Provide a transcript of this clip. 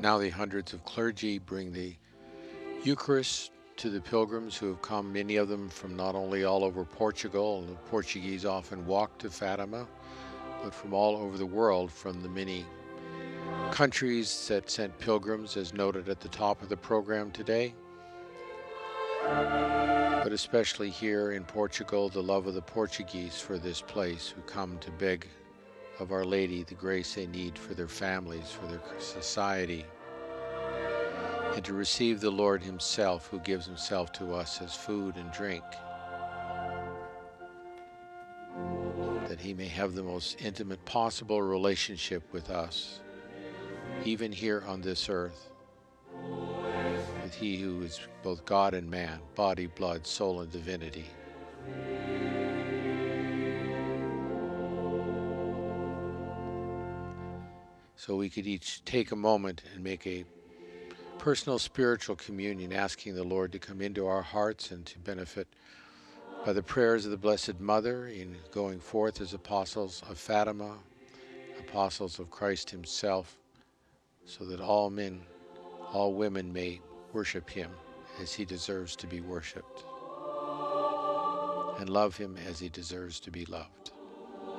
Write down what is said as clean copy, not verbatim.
Now the hundreds of clergy bring the Eucharist to the pilgrims who have come, many of them from not only all over Portugal, and the Portuguese often walk to Fatima, but from all over the world, from the many countries that sent pilgrims, as noted at the top of the program today, but especially here in Portugal, the love of the Portuguese for this place, who come to beg of Our Lady the grace they need for their families, for their society, and to receive the Lord Himself, who gives Himself to us as food and drink, that He may have the most intimate possible relationship with us, even here on this earth, with He who is both God and man, body, blood, soul, and divinity. So we could each take a moment and make a personal spiritual communion, asking the Lord to come into our hearts and to benefit by the prayers of the Blessed Mother in going forth as apostles of Fatima, apostles of Christ Himself, so that all men, all women may worship Him as He deserves to be worshipped, and love Him as He deserves to be loved.